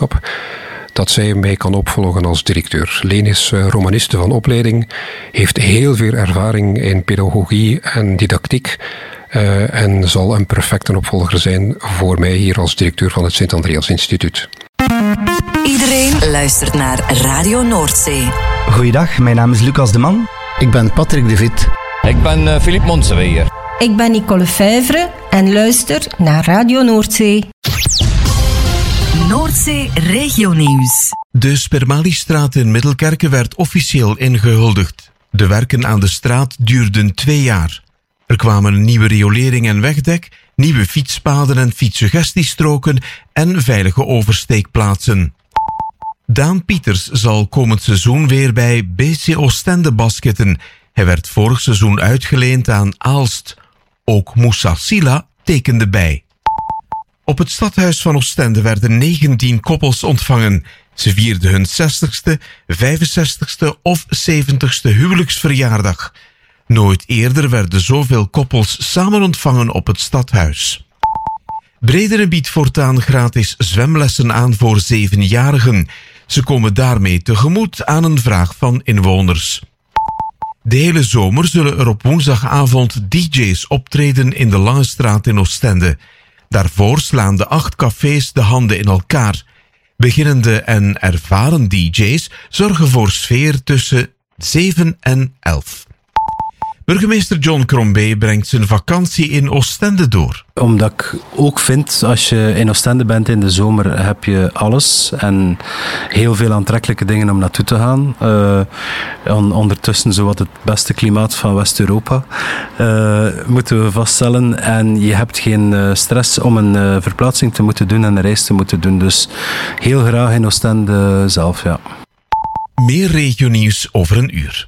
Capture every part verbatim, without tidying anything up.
Privégenootschap, dat zij mij kan opvolgen als directeur. Leen is uh, romaniste van opleiding, heeft heel veel ervaring in pedagogie en didactiek uh, en zal een perfecte opvolger zijn voor mij hier als directeur van het Sint-Andreas Instituut. Iedereen luistert naar Radio Noordzee. Goeiedag, mijn naam is Lucas de Man. Ik ben Patrick de Vit. Ik ben uh, Philippe Monseweer. Ik ben Nicole Vijvre en luister naar Radio Noordzee. Noordzee Regionieuws. De Spermalistraat in Middelkerke werd officieel ingehuldigd. De werken aan de straat duurden twee jaar. Er kwamen een nieuwe riolering en wegdek, nieuwe fietspaden en fietssuggestiestroken en veilige oversteekplaatsen. Daan Pieters zal komend seizoen weer bij B C Oostende basketten. Hij werd vorig seizoen uitgeleend aan Aalst. Ook Moussa Silla tekende bij. Op het stadhuis van Oostende werden negentien koppels ontvangen. Ze vierden hun zestigste, vijfenzestigste of zeventigste huwelijksverjaardag. Nooit eerder werden zoveel koppels samen ontvangen op het stadhuis. Brederen biedt voortaan gratis zwemlessen aan voor zevenjarigen. Ze komen daarmee tegemoet aan een vraag van inwoners. De hele zomer zullen er op woensdagavond D J's optreden in de Lange Straat in Oostende. Daarvoor slaan de acht cafés de handen in elkaar. Beginnende en ervaren D J's zorgen voor sfeer tussen zeven en elf. Burgemeester John Crombie brengt zijn vakantie in Oostende door. Omdat ik ook vind, als je in Oostende bent in de zomer, heb je alles en heel veel aantrekkelijke dingen om naartoe te gaan. Uh, on, ondertussen zowat het beste klimaat van West-Europa, uh, moeten we vaststellen. En je hebt geen uh, stress om een uh, verplaatsing te moeten doen en een reis te moeten doen. Dus heel graag in Oostende zelf, ja. Meer regionieuws over een uur.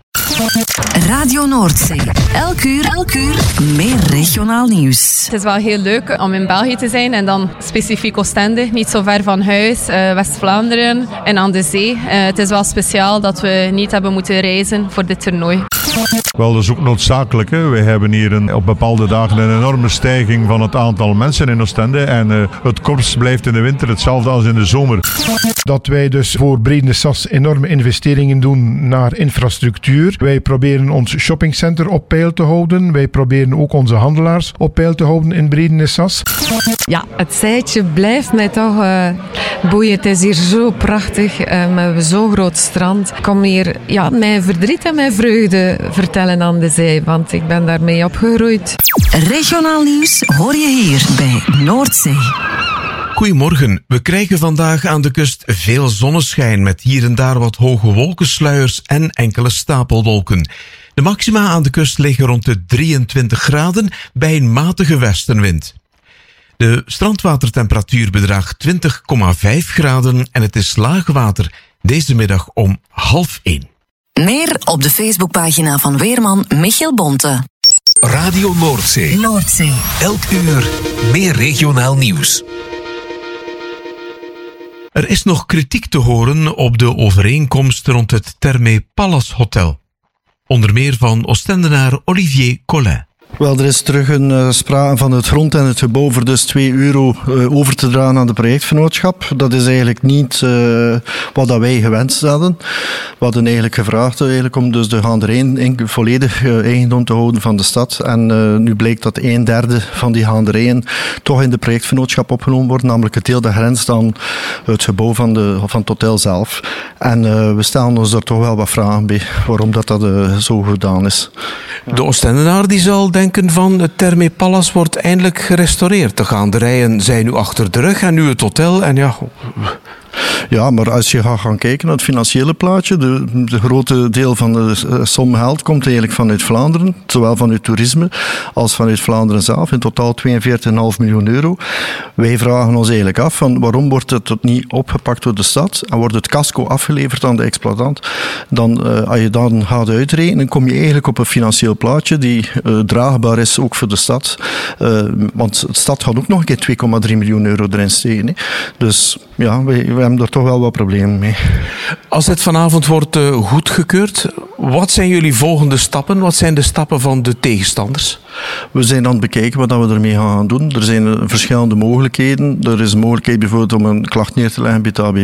Radio Noordzee. Elk uur, elk uur meer regionaal nieuws. Het is wel heel leuk om in België te zijn en dan specifiek Oostende, niet zo ver van huis, uh, West-Vlaanderen en aan de zee. Uh, het is wel speciaal dat we niet hebben moeten reizen voor dit toernooi. Wel, dat is ook noodzakelijk. Hè. We hebben hier een, op bepaalde dagen een enorme stijging van het aantal mensen in Oostende en uh, het korps blijft in de winter hetzelfde als in de zomer. Dat wij dus voor Breedene-Sas enorme investeringen doen naar infrastructuur. Wij proberen ons shoppingcenter op peil te houden. Wij proberen ook onze handelaars op peil te houden in Breedene-Sas. Ja, het zijtje blijft mij toch uh, boeien. Het is hier zo prachtig, uh, met zo'n groot strand. Ik kom hier ja, mijn verdriet en mijn vreugde vertellen aan de zee, want ik ben daarmee opgegroeid. Regionaal nieuws hoor je hier bij Noordzee. Goedemorgen. We krijgen vandaag aan de kust veel zonneschijn met hier en daar wat hoge wolkensluiers en enkele stapelwolken. De maxima aan de kust liggen rond de drieëntwintig graden bij een matige westenwind. De strandwatertemperatuur bedraagt twintig komma vijf graden en het is laag water deze middag om half één. Meer op de Facebookpagina van weerman Michiel Bonte. Radio Noordzee. Noordzee. Elk uur meer regionaal nieuws. Er is nog kritiek te horen op de overeenkomst rond het Thermé Palace Hotel. Onder meer van Oostendenaar Olivier Collin. Wel, er is terug een uh, sprake van het grond en het gebouw voor dus twee euro uh, over te dragen aan de projectvernootschap. Dat is eigenlijk niet uh, wat dat wij gewenst hadden. We hadden eigenlijk gevraagd eigenlijk, om dus de gaanderijen volledig uh, eigendom te houden van de stad. En uh, nu blijkt dat een derde van die gaanderijen toch in de projectvernootschap opgenomen wordt, namelijk het deel dat grenst aan het gebouw van, de, van het hotel zelf. En uh, we stellen ons daar toch wel wat vragen bij, waarom dat, dat uh, zo gedaan is. De Oostendenaar die zal denken van het Thermé Palace wordt eindelijk gerestaureerd. De gaanderijen zijn nu achter de rug en nu het hotel en ja... Ja, maar als je gaat gaan kijken naar het financiële plaatje, de, de grote deel van de som geld komt eigenlijk vanuit Vlaanderen, zowel vanuit toerisme als vanuit Vlaanderen zelf, in totaal tweeënveertig komma vijf miljoen euro. Wij vragen ons eigenlijk af van waarom wordt het niet opgepakt door de stad en wordt het casco afgeleverd aan de exploitant. Dan, uh, als je dan gaat uitrekenen, kom je eigenlijk op een financieel plaatje die uh, draagbaar is ook voor de stad. Uh, want de stad gaat ook nog een keer twee komma drie miljoen euro erin steken. Hè. Dus ja, wij, wij hebben er toch wel wat problemen mee. Als dit vanavond wordt uh, goedgekeurd, wat zijn jullie volgende stappen? Wat zijn de stappen van de tegenstanders? We zijn aan het bekijken wat we ermee gaan doen. Er zijn uh, verschillende mogelijkheden. Er is een mogelijkheid bijvoorbeeld om een klacht neer te leggen bij het A B